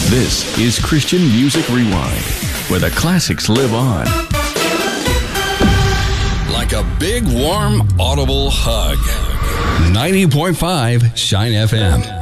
This is Christian Music Rewind, where the classics live on. Like a big, warm, audible hug. 90.5 Shine FM.